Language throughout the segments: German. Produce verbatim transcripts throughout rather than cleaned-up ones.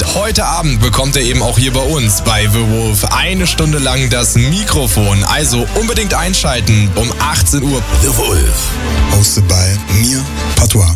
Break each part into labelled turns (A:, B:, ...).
A: heute Abend bekommt er eben auch hier bei uns bei The Wolf eine Stunde lang das Mikrofon. Also unbedingt einschalten um achtzehn Uhr.
B: The Wolf. Hosted by mir, Patois.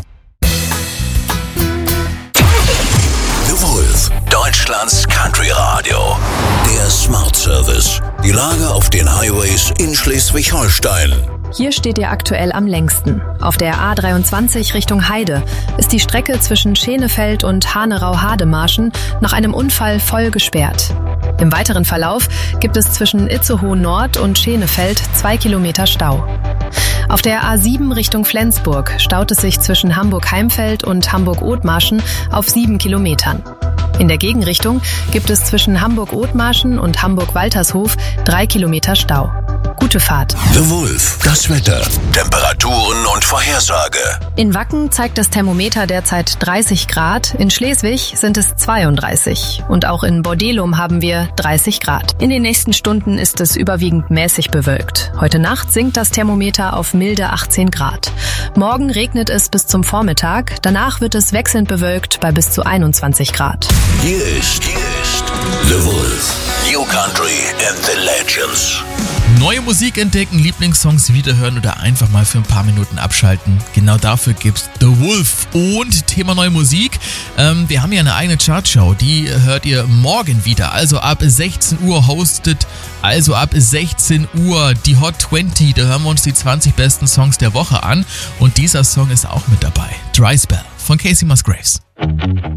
B: The Wolf. Deutschlands Country Radio. Der Smart Service. Die Lage auf den Highways in Schleswig-Holstein.
C: Hier steht ihr aktuell am längsten. Auf der A dreiundzwanzig Richtung Heide ist die Strecke zwischen Schenefeld und Hanerau-Hademarschen nach einem Unfall voll gesperrt. Im weiteren Verlauf gibt es zwischen Itzehoe Nord und Schenefeld zwei Kilometer Stau. Auf der A sieben Richtung Flensburg staut es sich zwischen Hamburg-Heimfeld und Hamburg-Othmarschen auf sieben Kilometern. In der Gegenrichtung gibt es zwischen Hamburg-Othmarschen und Hamburg-Waltershof drei Kilometer Stau. Gute Fahrt.
B: The Wolf. Das Wetter, Temperaturen und Vorhersage.
C: In Wacken zeigt das Thermometer derzeit dreißig Grad, in Schleswig sind es zweiunddreißig und auch in Bordelum haben wir dreißig Grad. In den nächsten Stunden ist es überwiegend mäßig bewölkt. Heute Nacht sinkt das Thermometer auf milde achtzehn Grad. Morgen regnet es bis zum Vormittag, danach wird es wechselnd bewölkt bei bis zu einundzwanzig Grad.
B: Hier ist, hier ist The Wolf. New Country and the Legends.
D: Neue Musik entdecken, Lieblingssongs wiederhören oder einfach mal für ein paar Minuten abschalten. Genau dafür gibt's The Wolf. Und Thema neue Musik. Ähm, wir haben ja eine eigene Chartshow, die hört ihr morgen wieder. Also ab sechzehn Uhr hostet, also ab sechzehn Uhr die Hot zwanzig. Da hören wir uns die zwanzig besten Songs der Woche an. Und dieser Song ist auch mit dabei. Dry Spell von Casey Musgraves.